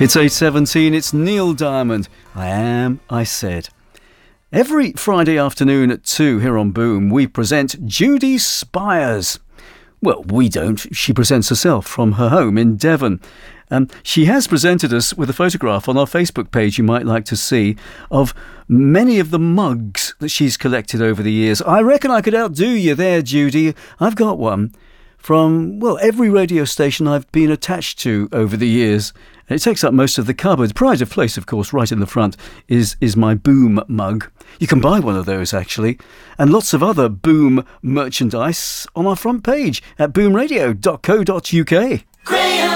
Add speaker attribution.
Speaker 1: It's 8:17, it's Neil Diamond. I Am, I Said. Every Friday afternoon at 2 here on Boom, we present Judy Spires. Well, we don't. She presents herself from her home in Devon. She has presented us with a photograph on our Facebook page you might like to see of many of the mugs that she's collected over the years. I reckon I could outdo you there, Judy. I've got one from, well, every radio station I've been attached to over the years. And it takes up most of the cupboard. Pride of place, of course, right in the front is my Boom mug. You can buy one of those, actually. And lots of other Boom merchandise on our front page at boomradio.co.uk.